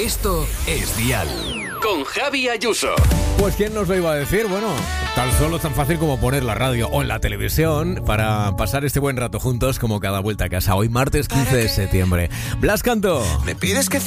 Esto es Dial. Con Javi Ayuso. Pues quién nos lo iba a decir, bueno, tan solo tan fácil como poner la radio o en la televisión para pasar este buen rato juntos como cada vuelta a casa. Hoy martes 15 de septiembre. Blas Cantó. Me pides que